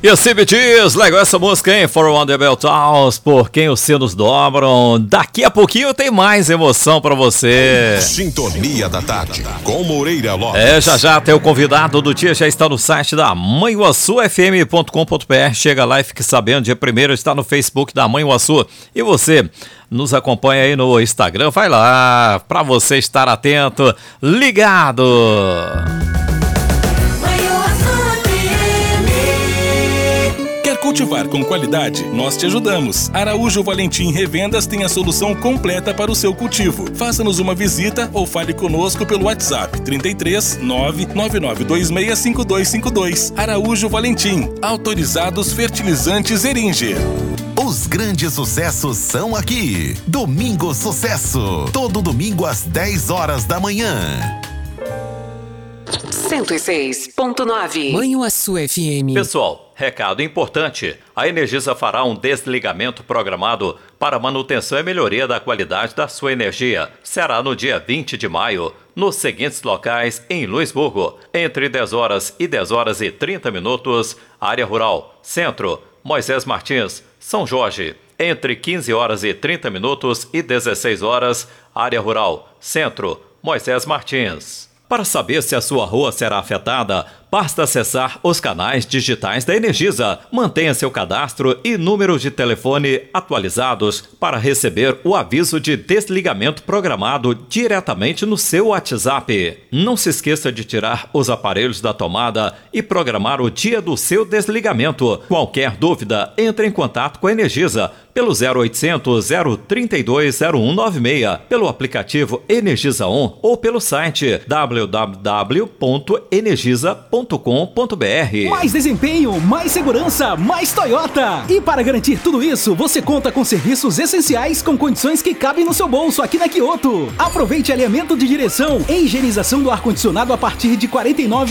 E a CBTs, legal essa música, hein? For One The Bell Towns, por quem os sinos dobram. Daqui a pouquinho tem mais emoção pra você. Sintonia da Tarde, com Moreira Lopes. Já tem o convidado do dia, já está no site da manhuaçufm.com.br. Chega lá e fique sabendo, dia 1º está no Facebook da Manhuaçu. E você nos acompanha aí no Instagram, vai lá, pra você estar atento, ligado. Cultivar com qualidade, nós te ajudamos. Araújo Valentim Revendas tem a solução completa para o seu cultivo. Faça-nos uma visita ou fale conosco pelo WhatsApp 33 999265252. Araújo Valentim, autorizados fertilizantes Eringer. Os grandes sucessos são aqui. Domingo Sucesso, todo domingo às 10 horas da manhã. 106.9 Manhuaçu FM. Pessoal, recado importante. A Energisa fará um desligamento programado para manutenção e melhoria da qualidade da sua energia. Será no dia 20 de maio, nos seguintes locais em Luisburgo. Entre 10 horas e 10 horas e 30 minutos, área rural, centro, Moisés Martins, São Jorge. Entre 15 horas e 30 minutos e 16 horas, área rural, centro, Moisés Martins. Para saber se a sua rua será afetada, basta acessar os canais digitais da Energisa. Mantenha seu cadastro e número de telefone atualizados para receber o aviso de desligamento programado diretamente no seu WhatsApp. Não se esqueça de tirar os aparelhos da tomada e programar o dia do seu desligamento. Qualquer dúvida, entre em contato com a Energisa pelo 0800 032 0196, pelo aplicativo Energisa On ou pelo site www.energisa.com.br. Mais desempenho, mais segurança, mais Toyota. E para garantir tudo isso, você conta com serviços essenciais com condições que cabem no seu bolso aqui na Kyoto. Aproveite alinhamento de direção e higienização do ar-condicionado a partir de R$ 49,90